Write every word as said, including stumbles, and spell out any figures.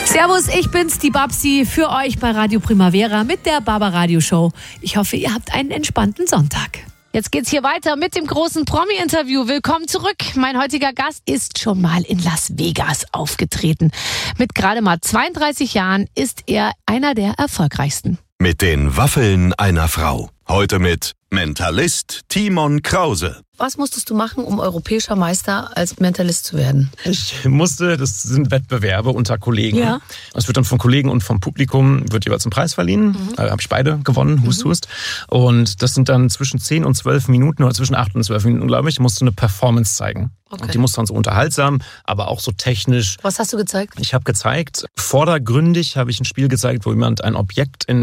Servus, ich bin's, die Babsi, für euch bei Radio Primavera mit der Barbaradio Show. Ich hoffe, ihr habt einen entspannten Sonntag. Jetzt geht's hier weiter mit dem großen Promi-Interview. Willkommen zurück. Mein heutiger Gast ist schon mal in Las Vegas aufgetreten. Mit gerade mal zweiunddreißig Jahren ist er einer der erfolgreichsten. Mit den Waffeln einer Frau. Heute mit Mentalist Timon Krause. Was musstest du machen, um europäischer Meister als Mentalist zu werden? Ich musste, das sind Wettbewerbe unter Kollegen. Ja. Es wird dann von Kollegen und vom Publikum wird jeweils ein Preis verliehen. Mhm. Da habe ich beide gewonnen, Hust, mhm. Hust. Und das sind dann zwischen zehn und zwölf Minuten oder zwischen acht und zwölf Minuten, glaube ich, musst du eine Performance zeigen. Okay. Und die muss dann so unterhaltsam, aber auch so technisch. Was hast du gezeigt? Ich habe gezeigt, vordergründig habe ich ein Spiel gezeigt, wo jemand ein Objekt in